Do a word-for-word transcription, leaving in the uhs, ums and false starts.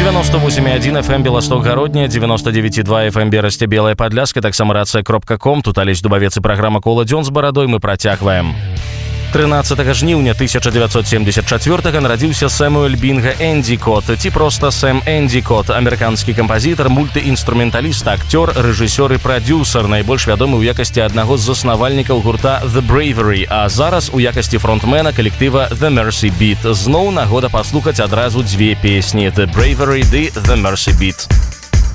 девяносто восемь и один эф эм Белосток-Гародня, девяносто девять и два эф эм Берасце Белая Падляска, таксама рацыя кропка ком. Тут Алесь Дубавец і праграма «Кола дзён» з барадой мы працягваем. тринадцатого жніўня тысяча девятьсот семьдесят четвёртого нарадзіўся Сэмюэль Бінга Эндікот, ці проста Сэм Эндікот, амерыканскі кампазітар, мультыінструменталіст, акцёр, рэжысёр і прадзюсар, найбольш вядомы ў якасці аднаго з заснавальнікаў гурта The Bravery, а зараз у якасці фронтмена калектыва The Mercy Beat. Зноў нагода паслухаць адразу дзве песні: The Bravery ды The Mercy Beat.